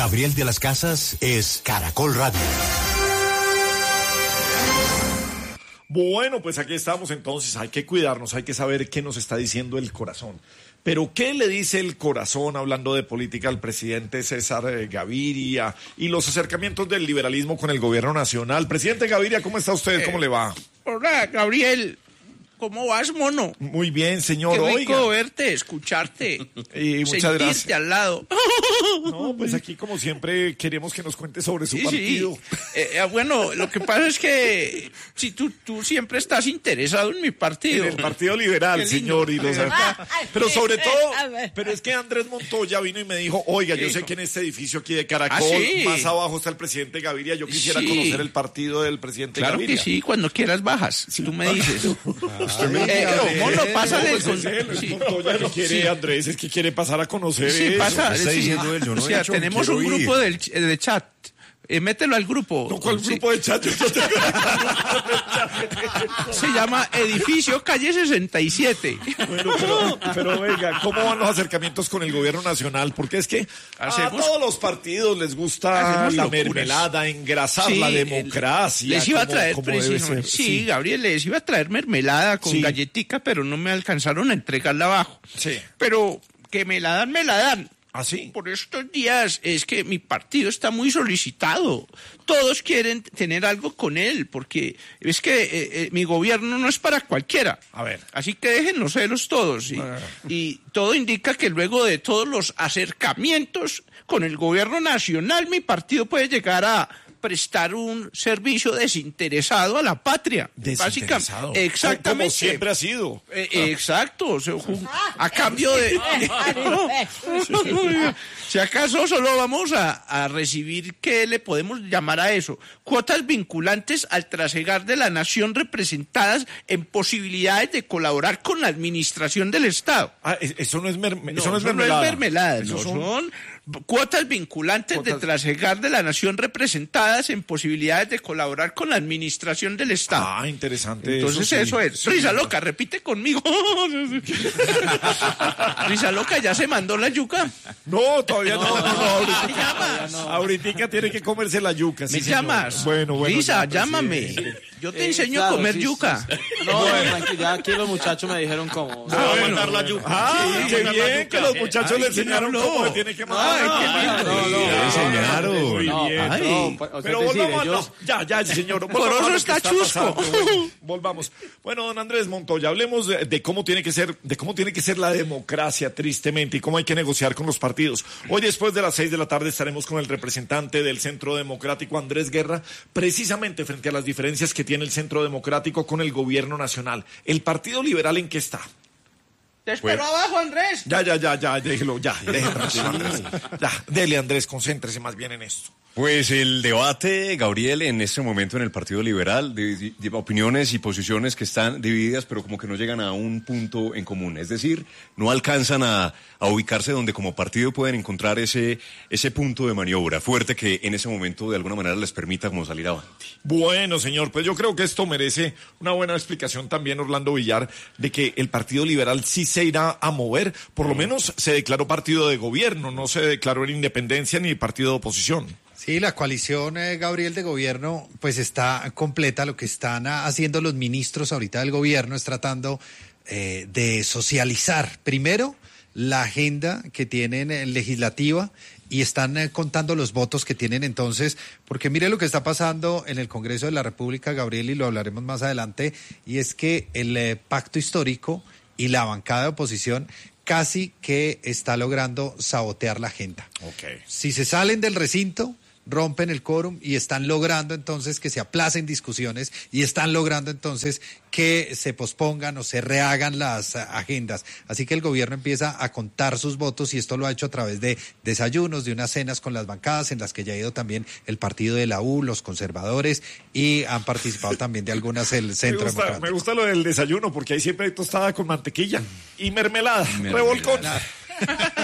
Gabriel de las Casas es Caracol Radio. Bueno, pues aquí estamos entonces, hay que cuidarnos, hay que saber qué nos está diciendo el corazón. Pero ¿qué le dice el corazón hablando de política al presidente César Gaviria y los acercamientos del liberalismo con el gobierno nacional? Presidente Gaviria, ¿cómo está usted? ¿Cómo le va? Hola, Gabriel. ¿Cómo vas, mono? Muy bien, señor. Qué rico verte, escucharte, muchas gracias. Sentirte al lado. No, pues aquí como siempre queremos que nos cuente sobre su partido. Sí. Bueno, lo que pasa es que si tú siempre estás interesado en mi partido. En el Partido Liberal, señor. Pero sobre todo, pero es que Andrés Montoya vino y me dijo, oiga, yo sé que en este edificio aquí de Caracol, más abajo está el presidente Gaviria, yo quisiera conocer el partido del presidente Gaviria. Claro que sí, cuando quieras bajas, tú me dices. Mono, pásale Montoya no quiere, Andrés, es que quiere pasar a conocer eso. Pasa, está diciendo él, yo no he hecho, tenemos un grupo de chat. Mételo al grupo. No, ¿cuál grupo de chat? Se llama Edificio Calle 67. Bueno, pero venga, ¿cómo van los acercamientos con el gobierno nacional? Porque es que a todos los partidos les gusta la mermelada, engrasar la democracia. Les iba a traer precisamente. Sí, Gabriel, les iba a traer mermelada con galletica, pero no me alcanzaron a entregarla abajo. Sí. Pero que me la dan. ¿Ah, sí? Por estos días es que mi partido está muy solicitado. Todos quieren tener algo con él, porque es que mi gobierno no es para cualquiera. A ver. Así que déjennos celos todos. Y todo indica que luego de todos los acercamientos con el gobierno nacional, mi partido puede llegar a prestar un servicio desinteresado a la patria. Desinteresado. Exactamente. Como siempre ha sido. Exacto. A cambio de... Si acaso solo vamos a recibir, ¿qué le podemos llamar a eso? Cuotas vinculantes al trasegar de la nación representadas en posibilidades de colaborar con la administración del Estado. Eso no es mermelada. No es mermelada. Son cuotas vinculantes de trasegar de la nación representadas en posibilidades de colaborar con la administración del Estado. Ah, interesante. Entonces eso es. Sí. Risa loca, repite conmigo. Risa loca, ¿ya se mandó la yuca? No, todavía no. Ahorita tiene que comerse la yuca. ¿Me llamas? Bueno. Risa, llámame. Yo te enseño a comer yuca. No, ya aquí los muchachos me dijeron cómo. Se va a mandar la yuca. Qué bien que los muchachos le enseñaron cómo le tiene que mandar. Enseñaron. Pero volvamos. Ya, señor. Por eso está chusco. Volvamos. Bueno, don Andrés Montoya, hablemos de cómo tiene que ser la democracia, tristemente, y cómo hay que negociar con los partidos. Hoy, después de las 6 de la tarde, estaremos con el representante del Centro Democrático, Andrés Guerra, precisamente frente a las diferencias que tiene el Centro Democrático con el gobierno nacional. ¿El Partido Liberal en qué está? Te espero abajo, Andrés. Ya, déjelo, dele, Andrés, concéntrese más bien en esto. Pues el debate, Gabriel, en este momento en el Partido Liberal, de opiniones y posiciones que están divididas, pero como que no llegan a un punto en común. Es decir, no alcanzan a ubicarse donde como partido pueden encontrar ese punto de maniobra fuerte que en ese momento de alguna manera les permita como salir adelante. Bueno, señor, pues yo creo que esto merece una buena explicación también, Orlando Villar, de que el Partido Liberal sí se irá a mover. Por lo menos se declaró partido de gobierno, no se declaró en independencia ni partido de oposición. Sí, la coalición, Gabriel, de gobierno, pues está completa. Lo que están haciendo los ministros ahorita del gobierno es tratando de socializar, primero, la agenda que tienen legislativa y están contando los votos que tienen entonces, porque mire lo que está pasando en el Congreso de la República, Gabriel, y lo hablaremos más adelante, y es que el pacto histórico y la bancada de oposición casi que está logrando sabotear la agenda. Okay. Si se salen del recinto, rompen el quórum y están logrando entonces que se aplacen discusiones y están logrando entonces que se pospongan o se rehagan las agendas. Así que el gobierno empieza a contar sus votos y esto lo ha hecho a través de desayunos, de unas cenas con las bancadas en las que ya ha ido también el partido de la U, los conservadores, y han participado también de algunas el Centro Democrático. Me gusta lo del desayuno porque ahí siempre hay tostada con mantequilla y mermelada. Revolcón.